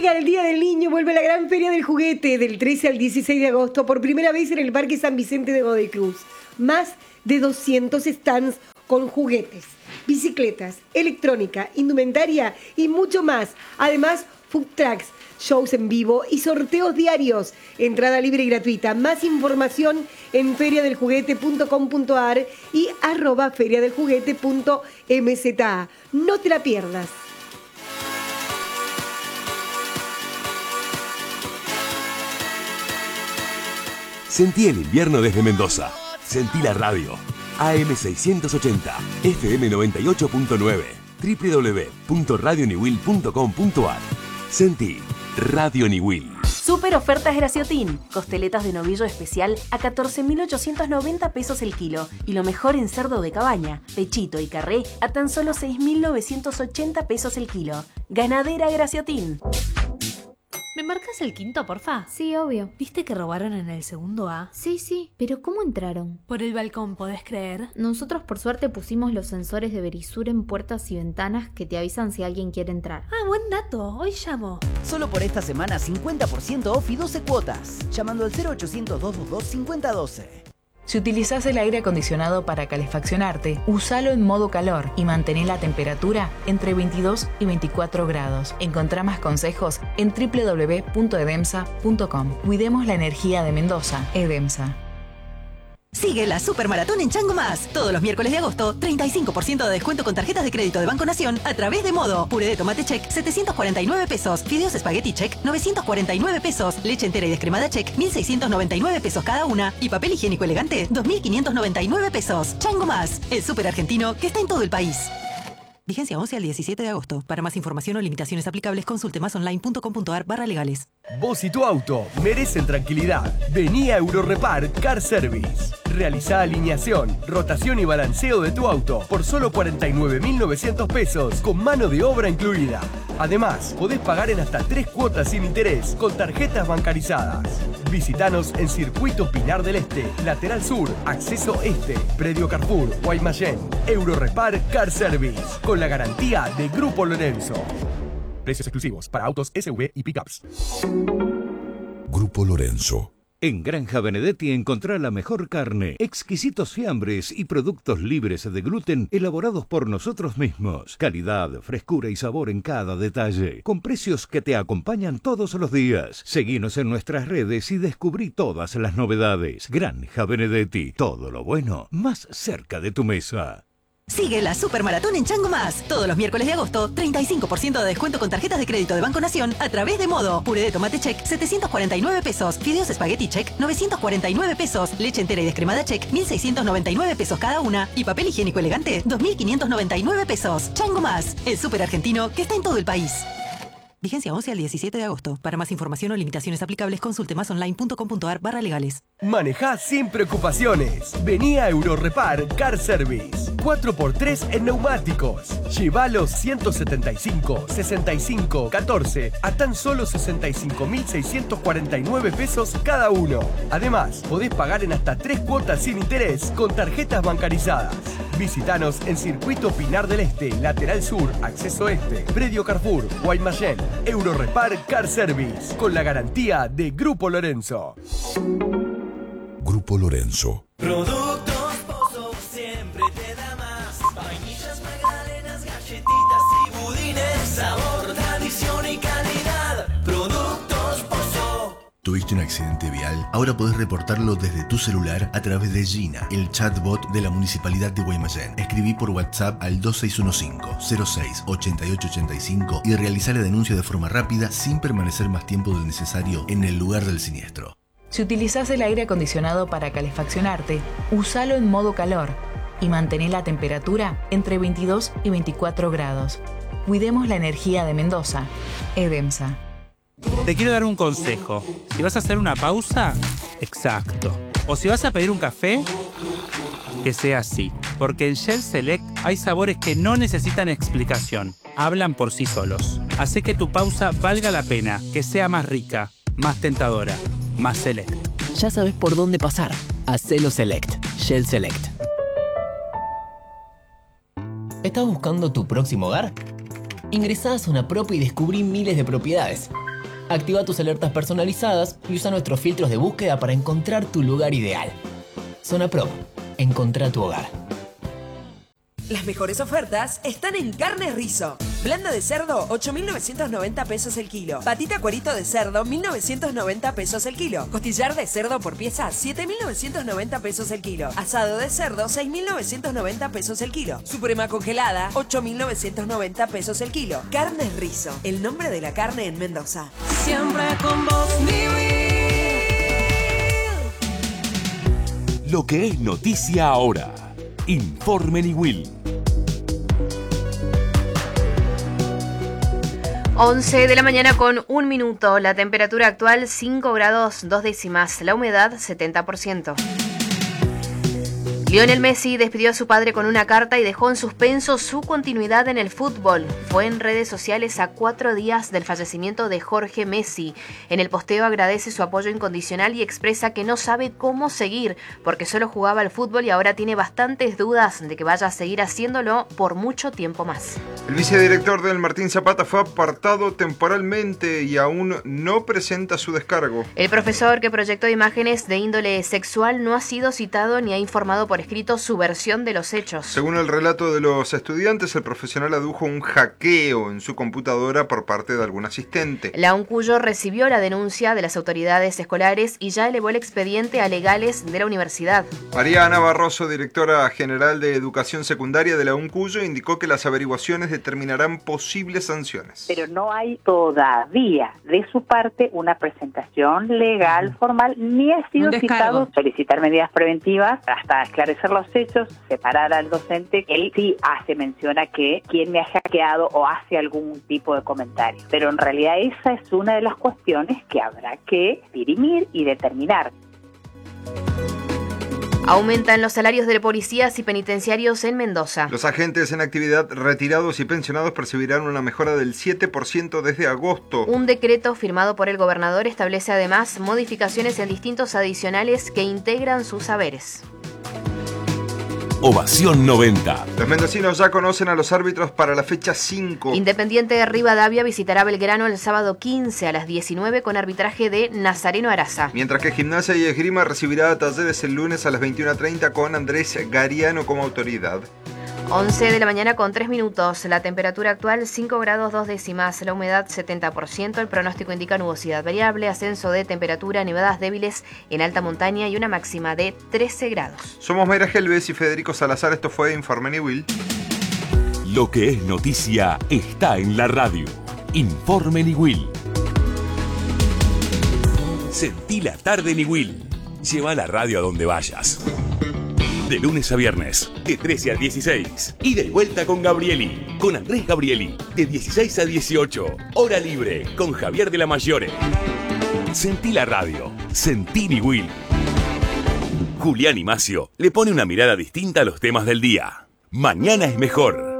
Llega el Día del Niño, vuelve la gran feria del juguete del 13 al 16 de agosto por primera vez en el Parque San Vicente de Godoy Cruz. Más de 200 stands con juguetes, bicicletas, electrónica, indumentaria y mucho más. Además, food trucks, shows en vivo y sorteos diarios. Entrada libre y gratuita. Más información en feriadeljuguete.com.ar y @feriadeljuguete.mza. No te la pierdas. Sentí el invierno desde Mendoza. Sentí la radio. AM680, FM 98.9, www.radioniwil.com.ar. Sentí Radio Niwil. Super ofertas Graciotin. Costeletas de novillo especial a 14.890 pesos el kilo. Y lo mejor en cerdo de cabaña, pechito y carré a tan solo 6.980 pesos el kilo. Ganadera Graciotin. ¿Me marcas el quinto, porfa? Sí, obvio. ¿Viste que robaron en el segundo A? Sí, pero ¿cómo entraron? Por el balcón, ¿podés creer? Nosotros por suerte pusimos los sensores de Verisur en puertas y ventanas que te avisan si alguien quiere entrar. Ah, buen dato. Hoy llamo. Solo por esta semana 50% off y 12 cuotas. Llamando al 0800-222-5012. Si utilizás el aire acondicionado para calefaccionarte, usalo en modo calor y mantén la temperatura entre 22 y 24 grados. Encontrá más consejos en www.edemsa.com. Cuidemos la energía de Mendoza. Edemsa. Sigue la Supermaratón en Chango Más. Todos los miércoles de agosto, 35% de descuento con tarjetas de crédito de Banco Nación a través de Modo. Puré de tomate check, 749 pesos. Fideos espagueti check, 949 pesos. Leche entera y descremada check, 1.699 pesos cada una. Y papel higiénico elegante, 2.599 pesos. Chango Más, el súper argentino que está en todo el país. Vigencia 11 al 17 de agosto. Para más información o limitaciones aplicables, consulte másonline.com.ar/legales. Vos y tu auto merecen tranquilidad. Vení a Eurorepar Car Service. Realizá alineación, rotación y balanceo de tu auto por solo 49.900 pesos con mano de obra incluida. Además, podés pagar en hasta 3 cuotas sin interés con tarjetas bancarizadas. Visítanos en Circuito Pinar del Este, Lateral Sur, Acceso Este, Predio Carrefour, Guaymallén. Eurorepar Car Service, con la garantía de Grupo Lorenzo. Precios exclusivos para autos SUV y pickups. Grupo Lorenzo. En Granja Benedetti encontrá la mejor carne, exquisitos fiambres y productos libres de gluten elaborados por nosotros mismos. Calidad, frescura y sabor en cada detalle, con precios que te acompañan todos los días. Seguinos en nuestras redes y descubrí todas las novedades. Granja Benedetti, todo lo bueno más cerca de tu mesa. Sigue la Supermaratón en Chango Más. Todos los miércoles de agosto, 35% de descuento con tarjetas de crédito de Banco Nación a través de Modo. Puré de tomate check, 749 pesos. Fideos espagueti check, 949 pesos. Leche entera y descremada check, 1.699 pesos cada una. Y papel higiénico elegante, 2.599 pesos. Chango Más, el súper argentino que está en todo el país. Vigencia 11 al 17 de agosto. Para más información o limitaciones aplicables, consulte másonline.com.ar/legales. Manejá sin preocupaciones. Vení a Eurorepar Car Service. 4x3 en neumáticos. Lleva los 175, 65, 14 a tan solo 65.649 pesos cada uno. Además, podés pagar en hasta 3 cuotas sin interés con tarjetas bancarizadas. Visítanos en Circuito Pinar del Este, Lateral Sur, Acceso Este, Predio Carrefour, Guaymallén. Eurorepar Car Service, con la garantía de Grupo Lorenzo. Grupo Lorenzo. Productos Pozo siempre te da más. Vainillas, magdalenas, galletitas y budines. Sabor, tradición y calidad. Productos Pozo. ¿Tuviste un accidente vial? Ahora podés reportarlo desde tu celular a través de Gina, el chatbot de la Municipalidad de Guaymallén. Escribí por WhatsApp al 2615-06-8885 y realizá la denuncia de forma rápida sin permanecer más tiempo del necesario en el lugar del siniestro. Si utilizás el aire acondicionado para calefaccionarte, usalo en modo calor y mantén la temperatura entre 22 y 24 grados. Cuidemos la energía de Mendoza. Edemsa. Te quiero dar un consejo. Si vas a hacer una pausa, exacto. O si vas a pedir un café, que sea así. Porque en Shell Select hay sabores que no necesitan explicación. Hablan por sí solos. Hace que tu pausa valga la pena, que sea más rica, más tentadora, más select. Ya sabes por dónde pasar. Hacelo Select. Shell Select. ¿Estás buscando tu próximo hogar? Ingresá a Zona Prop y descubrí miles de propiedades. Activa tus alertas personalizadas y usa nuestros filtros de búsqueda para encontrar tu lugar ideal. Zona Pro. Encontrá tu hogar. Las mejores ofertas están en Carnes Rizo. Blanda de cerdo, 8.990 pesos el kilo. Patita cuerito de cerdo, 1.990 pesos el kilo. Costillar de cerdo por pieza, 7.990 pesos el kilo. Asado de cerdo, 6.990 pesos el kilo. Suprema congelada, 8.990 pesos el kilo. Carnes Rizo, el nombre de la carne en Mendoza. Siempre con vos, Lo que es noticia ahora. Informe Niwil. 11 de la mañana con 1 minuto. La temperatura actual 5 grados 2 décimas. La humedad 70%. Lionel Messi despidió a su padre con una carta y dejó en suspenso su continuidad en el fútbol. Fue en redes sociales a 4 días del fallecimiento de Jorge Messi. En el posteo agradece su apoyo incondicional y expresa que no sabe cómo seguir porque solo jugaba al fútbol y ahora tiene bastantes dudas de que vaya a seguir haciéndolo por mucho tiempo más. El vicedirector del Martín Zapata fue apartado temporalmente y aún no presenta su descargo. El profesor que proyectó imágenes de índole sexual no ha sido citado ni ha informado por escrito su versión de los hechos. Según el relato de los estudiantes, el profesional adujo un hackeo en su computadora por parte de algún asistente. La UNCUYO recibió la denuncia de las autoridades escolares y ya elevó el expediente a legales de la universidad. María Ana Barroso, directora general de Educación Secundaria de la UNCUYO, indicó que las averiguaciones determinarán posibles sanciones. Pero no hay todavía de su parte una presentación legal formal, ni ha sido citado solicitar medidas preventivas hasta esclarecer los hechos, separar al docente. Él sí menciona que quien me ha hackeado o hace algún tipo de comentario. Pero en realidad esa es una de las cuestiones que habrá que dirimir y determinar. Aumentan los salarios de policías y penitenciarios en Mendoza. Los agentes en actividad retirados y pensionados percibirán una mejora del 7% desde agosto. Un decreto firmado por el gobernador establece además modificaciones en distintos adicionales que integran sus saberes. Ovación 90. Los mendocinos ya conocen a los árbitros para la fecha 5. Independiente de Rivadavia visitará Belgrano el sábado 15 a las 19 con arbitraje de Nazareno Araza. Mientras que Gimnasia y Esgrima recibirá a Talleres el lunes a las 21:30 con Andrés Gariano como autoridad. 11 de la mañana con 3 minutos. La temperatura actual 5 grados 2 décimas. La humedad 70%. El pronóstico indica nubosidad variable, ascenso de temperatura, nevadas débiles en alta montaña y una máxima de 13 grados. Somos Mayra Gelbes y Federico Salazar. Esto fue Informe Niwil. Lo que es noticia está en la radio. Informe Niwil. Sentí la tarde Niwil. Lleva la radio a donde vayas. De lunes a viernes, de 13 a 16. Y de vuelta con Gabrieli, con Andrés Gabrieli, de 16 a 18. Hora libre, con Javier de la Mayore. Sentí la radio, sentí Niwil. Julián Imacio le pone una mirada distinta a los temas del día. Mañana es mejor.